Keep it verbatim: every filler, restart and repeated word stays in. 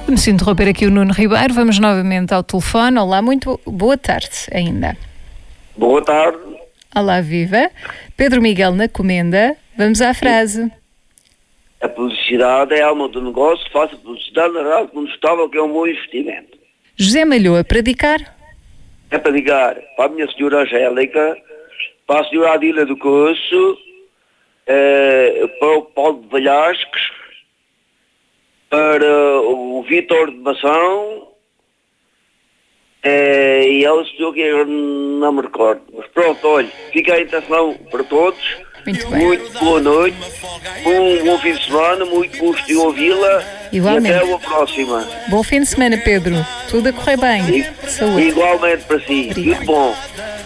Vamos interromper aqui o Nuno Ribeiro. Vamos novamente ao telefone. Olá, muito boa tarde ainda. Boa tarde. Olá, viva. Pedro Miguel na Comenda. Vamos à frase. A publicidade é a alma do negócio. Faça publicidade na rádio contestável, que é um bom investimento. José Malhoa, para dedicar? É para ligar para a minha senhora Angélica, para a senhora Adila do Coço, eh, para o Paulo de Valhasques, para o Vítor de Mação, eh, e é o senhor que eu não me recordo. Mas pronto, olha, fica a intenção para todos. Muito bem. Muito boa noite, um bom fim de semana, muito gosto de ouvi-la. Igualmente. E até a próxima. Bom fim de semana, Pedro. Tudo a correr bem. E, Saúde. igualmente para si. Obrigada. Tudo bom.